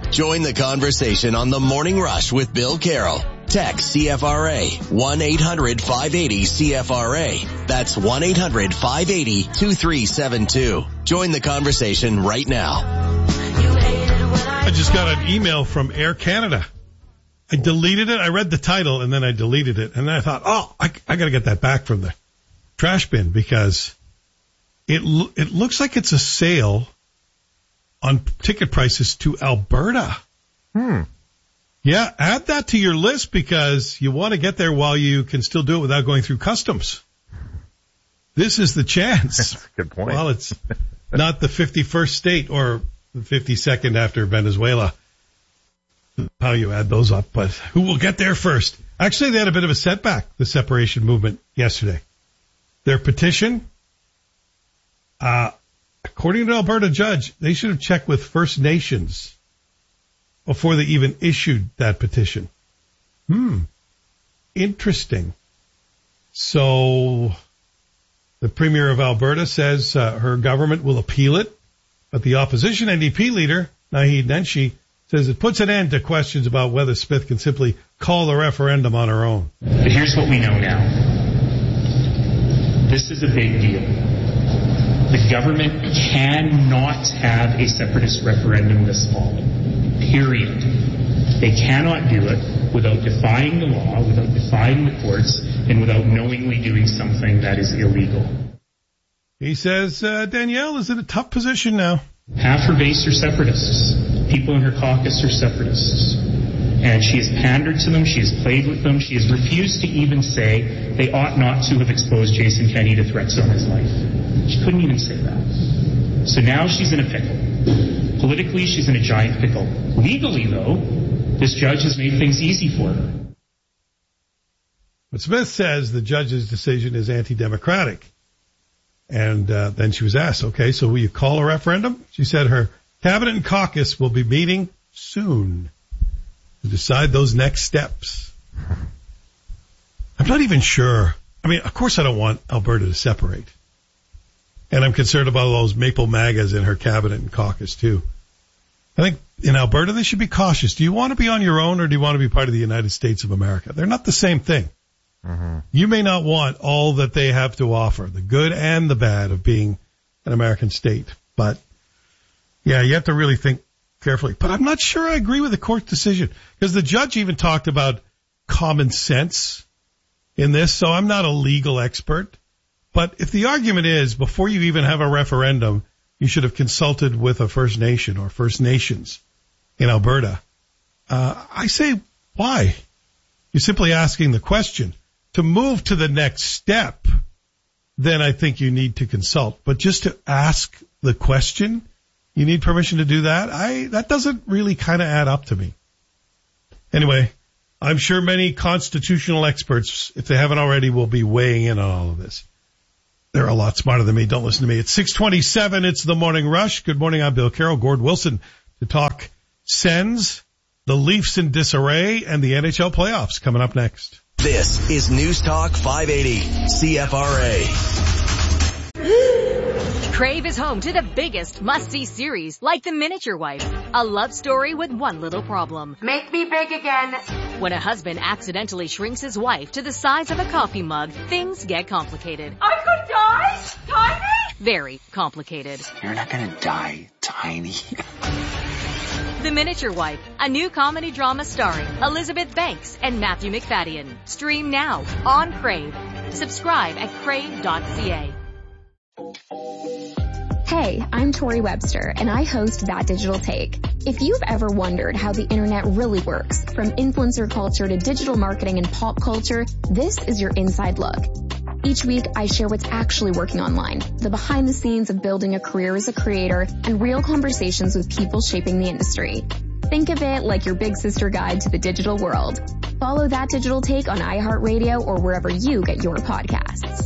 Join the conversation on The Morning Rush with Bill Carroll. Text CFRA 1-800-580-CFRA. That's 1-800-580-2372. Join the conversation right now. I just got an email from Air Canada. I deleted it. I read the title and then I deleted it. And then I thought, I got to get that back from the trash bin because it looks like it's a sale on ticket prices to Alberta. Yeah, add that to your list because you want to get there while you can still do it without going through customs. This is the chance. That's a good point. Well, it's not the 51st state or the 52nd after Venezuela. How you add those up, but who will get there first? Actually, they had a bit of a setback, the separation movement, yesterday. Their petition, according to an Alberta judge, they should have checked with First Nations before they even issued that petition. Interesting. So the Premier of Alberta says her government will appeal it, but the opposition NDP leader, Naheed Nenshi, says it puts an end to questions about whether Smith can simply call a referendum on her own. But here's what we know now. This is a big deal. The government cannot have a separatist referendum this fall. Period. They cannot do it without defying the law, without defying the courts, and without knowingly doing something that is illegal. He says Danielle is in a tough position now. Half her base are separatists. People in her caucus are separatists. And she has pandered to them. She has played with them. She has refused to even say they ought not to have exposed Jason Kenney to threats on his life. She couldn't even say that. So now she's in a pickle. Politically, she's in a giant pickle. Legally, though, this judge has made things easy for her. But Smith says the judge's decision is anti-democratic. And then she was asked, okay, so will you call a referendum? She said her cabinet and caucus will be meeting soon to decide those next steps. I'm not even sure. I mean, of course I don't want Alberta to separate. And I'm concerned about those Maple MAGAs in her cabinet and caucus too. I think in Alberta they should be cautious. Do you want to be on your own or do you want to be part of the United States of America? They're not the same thing. You may not want all that they have to offer, the good and the bad of being an American state. But, yeah, you have to really think carefully. But I'm not sure I agree with the court decision because the judge even talked about common sense in this, so I'm not a legal expert. But if the argument is before you even have a referendum, you should have consulted with a First Nation or First Nations in Alberta, I say, why? You're simply asking the question. To move to the next step, then I think you need to consult. But just to ask the question, you need permission to do that? That doesn't really kind of add up to me. Anyway, I'm sure many constitutional experts, if they haven't already, will be weighing in on all of this. They're a lot smarter than me. Don't listen to me. It's 6:27. It's the Morning Rush. Good morning. I'm Bill Carroll. Gord Wilson to talk Sens, the Leafs in disarray, and the NHL playoffs coming up next. This is News Talk 580 CFRA. Crave is home to the biggest must-see series like The Miniature Wife, a love story with one little problem. Make me big again. When a husband accidentally shrinks his wife to the size of a coffee mug, things get complicated. I could die? Tiny? Very complicated. You're not gonna die, Tiny. The Miniature Wife, a new comedy drama starring Elizabeth Banks and Matthew McFadden. Stream now on Crave. Subscribe at crave.ca. Hey, I'm Tori Webster, and I host That Digital Take. If you've ever wondered how the internet really works, from influencer culture to digital marketing and pop culture, this is your inside look. Each week, I share what's actually working online, the behind the scenes of building a career as a creator, and real conversations with people shaping the industry. Think of it like your big sister guide to the digital world. Follow That Digital Take on iHeartRadio or wherever you get your podcasts.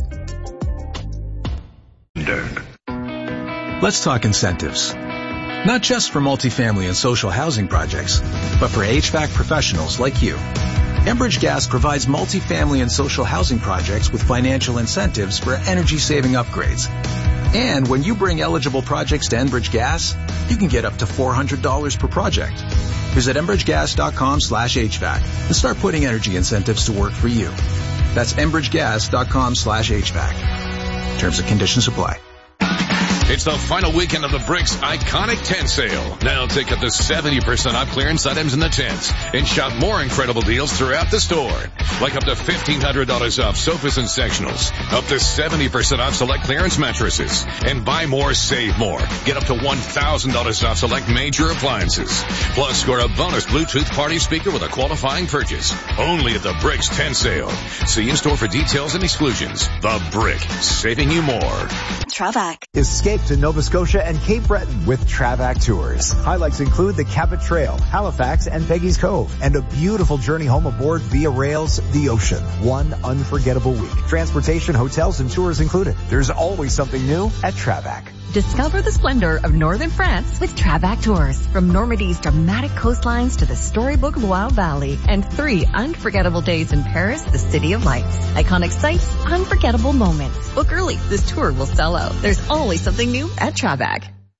Let's talk incentives. Not just for multifamily and social housing projects, but for HVAC professionals like you. Enbridge Gas provides multifamily and social housing projects with financial incentives for energy-saving upgrades. And when you bring eligible projects to Enbridge Gas, you can get up to $400 per project. Visit enbridgegas.com/HVAC and start putting energy incentives to work for you. That's enbridgegas.com/HVAC. Terms and conditions apply. It's the final weekend of the Bricks Iconic Tent Sale. Now take up to 70% off clearance items in the tents and shop more incredible deals throughout the store. Like up to $1,500 off sofas and sectionals, up to 70% off select clearance mattresses, and buy more, save more. Get up to $1,000 off select major appliances. Plus, score a bonus Bluetooth party speaker with a qualifying purchase. Only at the Bricks Tent Sale. See in-store for details and exclusions. The Brick, saving you more. Travac. Escape to Nova Scotia and Cape Breton with Travac Tours. Highlights include the Cabot Trail, Halifax, and Peggy's Cove, and a beautiful journey home aboard Via Rail's The Ocean. One unforgettable week. Transportation, hotels, and tours included. There's always something new at Travac. Discover the splendor of northern France with Travac Tours. From Normandy's dramatic coastlines to the storybook Loire Valley, and 3 unforgettable days in Paris, the City of Lights. Iconic sights, unforgettable moments. Book early. This tour will sell out. There's always something new at Travac.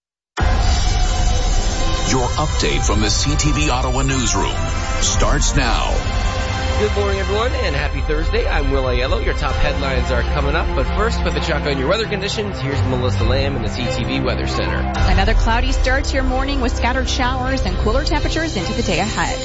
Your update from the CTV Ottawa newsroom starts now. Good morning, everyone, and happy Thursday. I'm Will Aiello. Your top headlines are coming up, but first, with a check on your weather conditions, here's Melissa Lamb in the CTV Weather Center. Another cloudy start to your morning with scattered showers and cooler temperatures into the day ahead.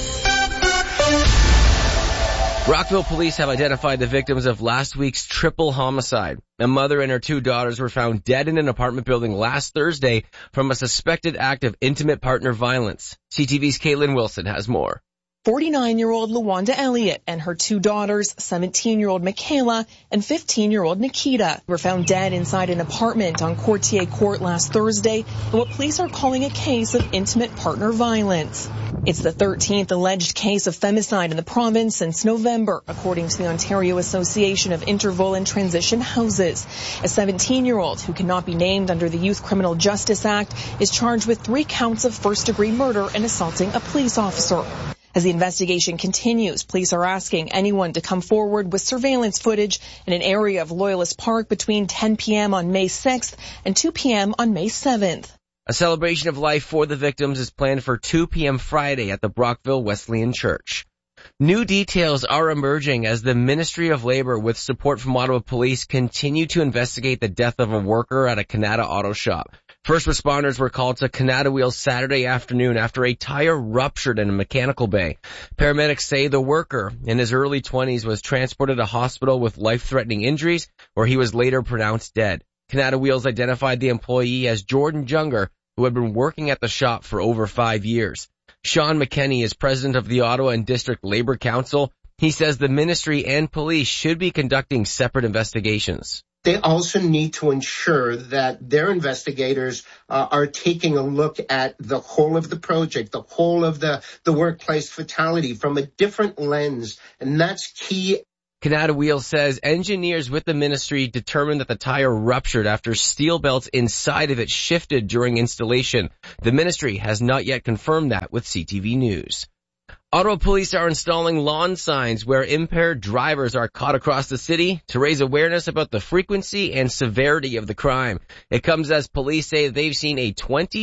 Brockville police have identified the victims of last week's triple homicide. A mother and her 2 daughters were found dead in an apartment building last Thursday from a suspected act of intimate partner violence. CTV's Caitlin Wilson has more. 49-year-old Lawanda Elliott and her 2 daughters, 17-year-old Michaela and 15-year-old Nikita, were found dead inside an apartment on Courtier Court last Thursday in what police are calling a case of intimate partner violence. It's the 13th alleged case of femicide in the province since November, according to the Ontario Association of Interval and Transition Houses. A 17-year-old who cannot be named under the Youth Criminal Justice Act is charged with 3 counts of first-degree murder and assaulting a police officer. As the investigation continues, police are asking anyone to come forward with surveillance footage in an area of Loyalist Park between 10 p.m. on May 6th and 2 p.m. on May 7th. A celebration of life for the victims is planned for 2 p.m. Friday at the Brockville Wesleyan Church. New details are emerging as the Ministry of Labor, with support from Ottawa Police, continue to investigate the death of a worker at a Canada auto shop. First responders were called to Canada Wheels Saturday afternoon after a tire ruptured in a mechanical bay. Paramedics say the worker, in his early 20s, was transported to hospital with life-threatening injuries, where he was later pronounced dead. Canada Wheels identified the employee as Jordan Junger, who had been working at the shop for over 5 years. Sean McKenney is president of the Ottawa and District Labor Council. He says the ministry and police should be conducting separate investigations. They also need to ensure that their investigators are taking a look at the whole of the project, the whole of the workplace fatality from a different lens, and that's key. Canada Wheels says engineers with the ministry determined that the tire ruptured after steel belts inside of it shifted during installation. The ministry has not yet confirmed that with CTV News. Ottawa police are installing lawn signs where impaired drivers are caught across the city to raise awareness about the frequency and severity of the crime. It comes as police say they've seen a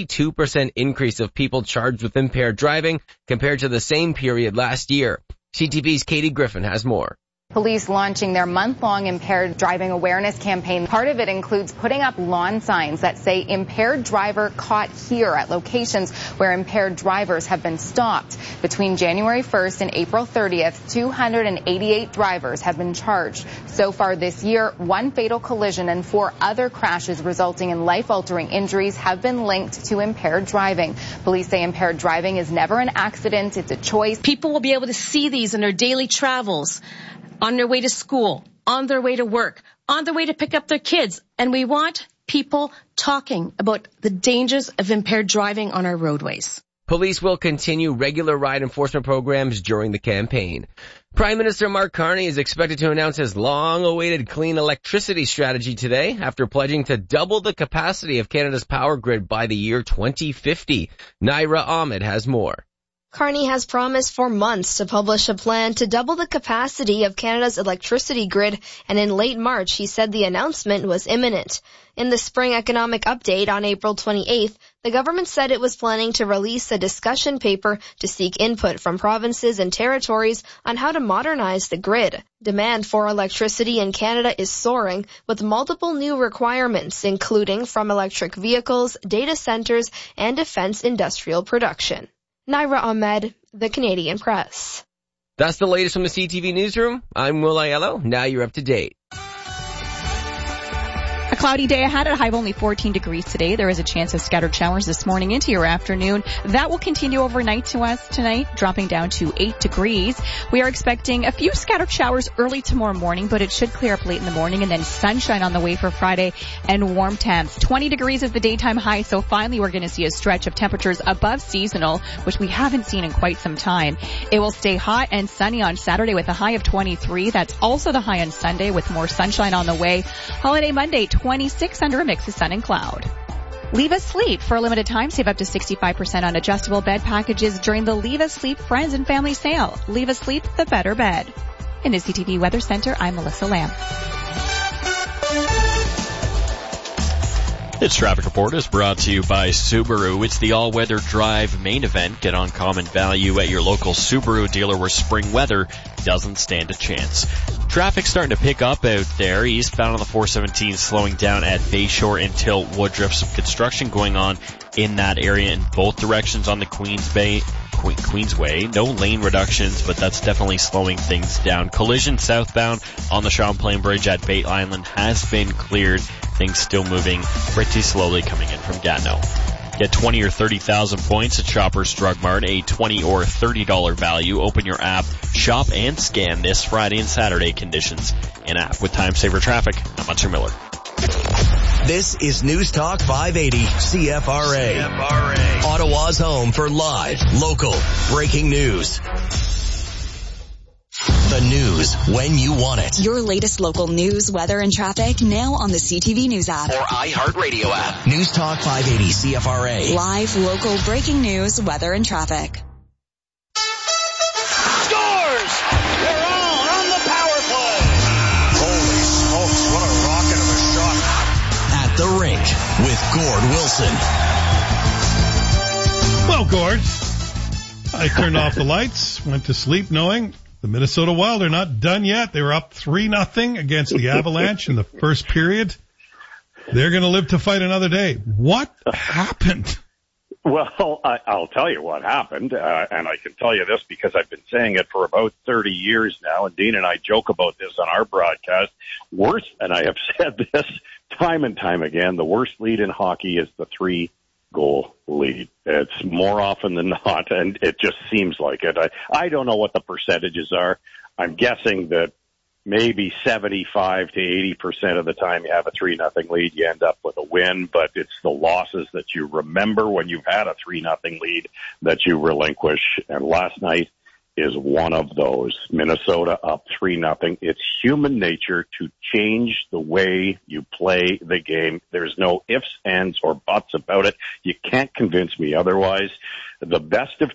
22% increase of people charged with impaired driving compared to the same period last year. CTV's Katie Griffin has more. Police launching their month-long impaired driving awareness campaign. Part of it includes putting up lawn signs that say impaired driver caught here at locations where impaired drivers have been stopped. Between January 1st and April 30th, 288 drivers have been charged. So far this year, 1 fatal collision and 4 other crashes resulting in life-altering injuries have been linked to impaired driving. Police say impaired driving is never an accident, it's a choice. People will be able to see these in their daily travels, on their way to school, on their way to work, on their way to pick up their kids. And we want people talking about the dangers of impaired driving on our roadways. Police will continue regular ride enforcement programs during the campaign. Prime Minister Mark Carney is expected to announce his long-awaited clean electricity strategy today after pledging to double the capacity of Canada's power grid by the year 2050. Naira Ahmed has more. Carney has promised for months to publish a plan to double the capacity of Canada's electricity grid, and in late March he said the announcement was imminent. In the spring economic update on April 28th, the government said it was planning to release a discussion paper to seek input from provinces and territories on how to modernize the grid. Demand for electricity in Canada is soaring, with multiple new requirements, including from electric vehicles, data centers, and defense industrial production. Naira Ahmed, The Canadian Press. That's the latest from the CTV Newsroom. I'm Will Aiello. Now you're up to date. A cloudy day ahead at a high of only 14 degrees today. There is a chance of scattered showers this morning into your afternoon. That will continue overnight to us tonight, dropping down to 8 degrees. We are expecting a few scattered showers early tomorrow morning, but it should clear up late in the morning, and then sunshine on the way for Friday and warm temps. 20 degrees is the daytime high, so finally we're going to see a stretch of temperatures above seasonal, which we haven't seen in quite some time. It will stay hot and sunny on Saturday with a high of 23. That's also the high on Sunday with more sunshine on the way. Holiday Monday, 26 under a mix of sun and cloud. Leave Us Sleep. For a limited time, save up to 65% on adjustable bed packages during the Leave Us Sleep Friends and Family Sale. Leave Us Sleep, the better bed. In the CTV Weather Center, I'm Melissa Lamb. This traffic report is brought to you by Subaru. It's the all-weather drive main event. Get uncommon value at your local Subaru dealer where spring weather doesn't stand a chance. Traffic starting to pick up out there. Eastbound on the 417 slowing down at Bayshore until Woodruff. Some construction going on in that area in both directions on the Queensway. No lane reductions, but that's definitely slowing things down. Collision southbound on the Champlain Bridge at Bate Island has been cleared. Things still moving pretty slowly coming in from Gatineau. Get 20 or 30,000 points at Shoppers Drug Mart, a $20 or $30 value. Open your app, shop and scan this Friday and Saturday. Conditions in app. With time saver traffic, I'm Hunter Miller. This is News Talk 580 CFRA. Ottawa's home for live, local, breaking news. The news when you want it. Your latest local news, weather, and traffic now on the CTV News app. Or iHeartRadio app. News Talk 580 CFRA. Live, local, breaking news, weather, and traffic. Scores! They're on the power play. Holy smokes, what a rocket of a shot. At the rink with Gord Wilson. Well, Gord, I turned off the lights, went to sleep knowing the Minnesota Wild are not done yet. They were up 3-0 against the Avalanche in the first period. They're going to live to fight another day. What happened? Well, I'll tell you what happened, and I can tell you this because I've been saying it for about 30 years now, and Dean and I joke about this on our broadcast. Worse, and I have said this time and time again, the worst lead in hockey is the 3-goal lead. It's more often than not, and it just seems like it. I don't know what the percentages are. I'm guessing that maybe 75 to 80% of the time you have a 3-0 lead, you end up with a win, but it's the losses that you remember when you've had a 3-0 lead that you relinquish. And last night is one of those. Minnesota up 3-0. It's human nature to change the way you play the game. There's no ifs, ands, or buts about it. You can't convince me otherwise. The best of